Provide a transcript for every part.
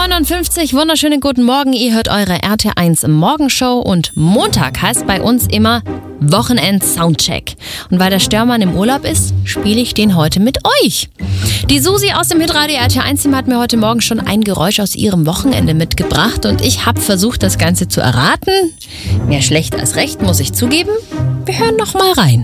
7:59 Uhr, wunderschönen guten Morgen. Ihr hört eure RT1 Morgenshow und Montag heißt bei uns immer Wochenend-Soundcheck. Und weil der Störmann im Urlaub ist, spiele ich den heute mit euch. Die Susi aus dem Hitradio RT1-Team hat mir heute Morgen schon ein Geräusch aus ihrem Wochenende mitgebracht und ich habe versucht, das Ganze zu erraten. Mehr schlecht als recht, muss ich zugeben. Wir hören noch mal rein.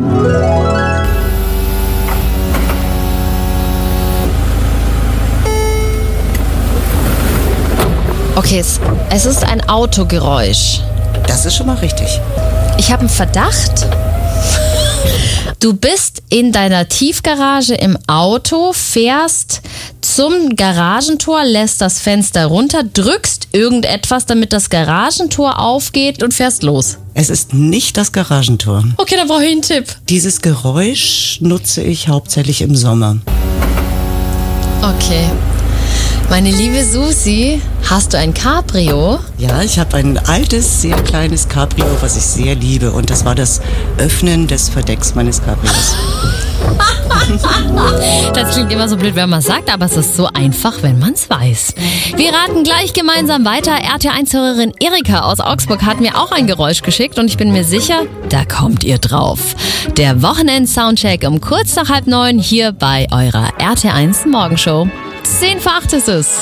Okay, es ist ein Autogeräusch. Das ist schon mal richtig. Ich habe einen Verdacht. Du bist in deiner Tiefgarage im Auto, fährst zum Garagentor, lässt das Fenster runter, drückst irgendetwas, damit das Garagentor aufgeht und fährst los. Es ist nicht das Garagentor. Okay, dann brauche ich einen Tipp. Dieses Geräusch nutze ich hauptsächlich im Sommer. Okay. Meine liebe Susi, hast du ein Cabrio? Ja, ich habe ein altes, sehr kleines Cabrio, was ich sehr liebe. Und das war das Öffnen des Verdecks meines Cabrios. Das klingt immer so blöd, wenn man es sagt, aber es ist so einfach, wenn man es weiß. Wir raten gleich gemeinsam weiter. RT1-Hörerin Erika aus Augsburg hat mir auch ein Geräusch geschickt und ich bin mir sicher, da kommt ihr drauf. Der Wochenend-Soundcheck um kurz nach 8:30 hier bei eurer RT1 Morgenshow. 7:50 ist es.